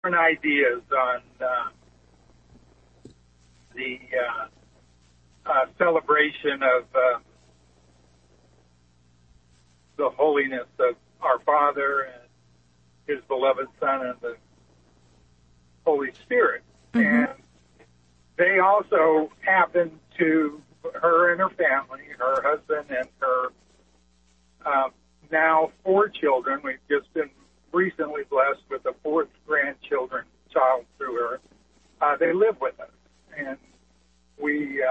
ideas on the celebration of the holiness of our Father and His beloved Son and the Holy Spirit. Mm-hmm. And they also happen to, her and her family, her husband and her now 4 children. We've just been recently blessed with a 4th grandchildren child through her. They live with us, and we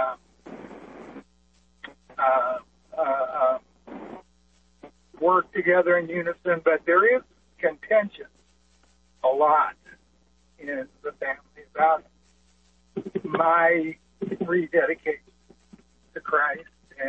work together in unison, but there is contention a lot in the family about my rededication to Christ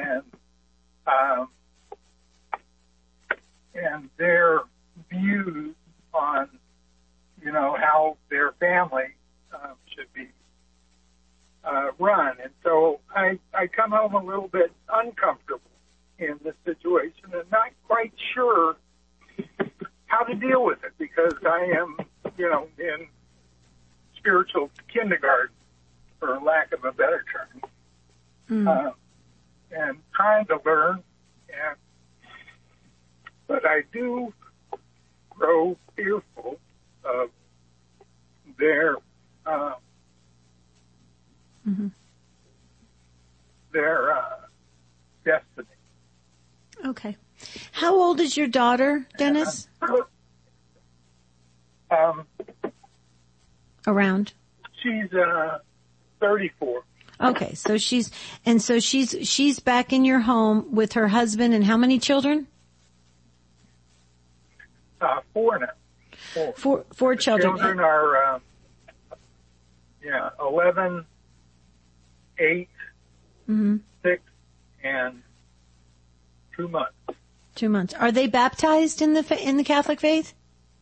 and their views on, how their family should be run. And so I come home a little bit uncomfortable in this situation and not quite sure how to deal with it, because I am, in spiritual kindergarten, for lack of a better term, and trying to learn. But I do grow fearful of their destiny. Okay. How old is your daughter, Dennis? Around? She's 34. Okay, so she's back in your home with her husband and how many children? 4 now. 4 children. Children are 11, 8, 6, and 2 months. 2 months. Are they baptized in the Catholic faith?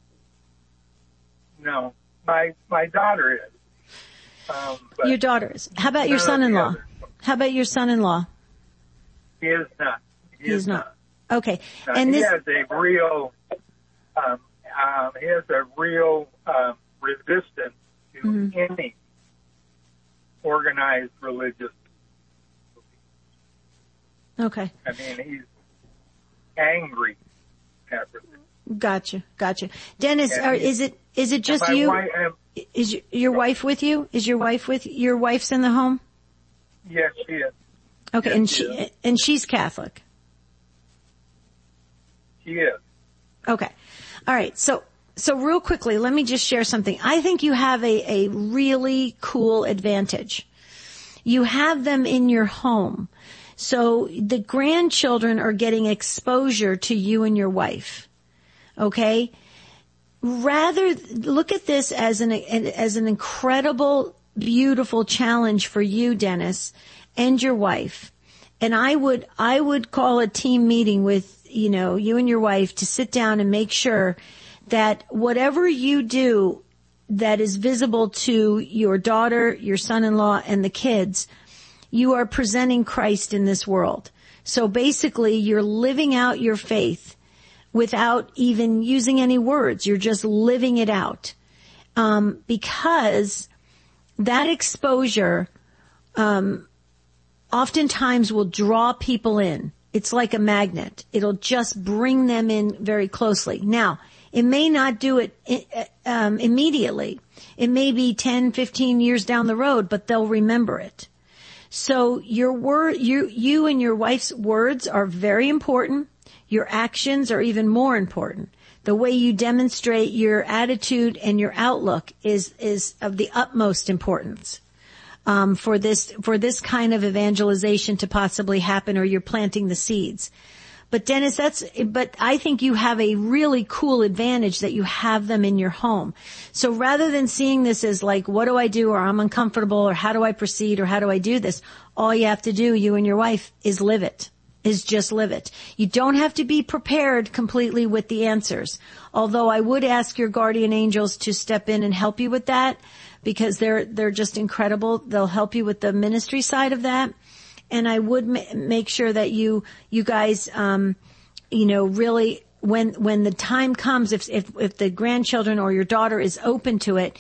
No, my daughter is. Your daughter is. How about your son-in-law? How about your son-in-law? He is not. He is not. Okay. And he has a real. He has a real resistance to any organized religious. Okay. I mean, he's angry at religion. Gotcha. Dennis, is it just you? Is your wife with you? Is your wife's in the home? Yes, she is. Okay, yes, and she's Catholic. She is. Okay. All right. So real quickly, let me just share something. I think you have a really cool advantage. You have them in your home. So the grandchildren are getting exposure to you and your wife. Okay? Rather, look at this as an incredible, beautiful challenge for you, Dennis, and your wife. And I would call a team meeting with, you and your wife to sit down and make sure that whatever you do that is visible to your daughter, your son-in-law, and the kids, you are presenting Christ in this world. So basically, you're living out your faith without even using any words. You're just living it out. Because that exposure, oftentimes will draw people in. It's like a magnet. It'll just bring them in very closely. Now, it may not do it immediately. It may be 10, 15 years down the road, but they'll remember it. So you and your wife's words are very important. Your actions are even more important. The way you demonstrate your attitude and your outlook is of the utmost importance. For this kind of evangelization to possibly happen, or you're planting the seeds. But Dennis, but I think you have a really cool advantage that you have them in your home. So rather than seeing this as like, what do I do, or I'm uncomfortable, or how do I proceed, or how do I do this? All you have to do, you and your wife, is live it. Is just live it. You don't have to be prepared completely with the answers. Although I would ask your guardian angels to step in and help you with that, because they're just incredible. They'll help you with the ministry side of that. And I would make sure that you guys, really when the time comes, if the grandchildren or your daughter is open to it,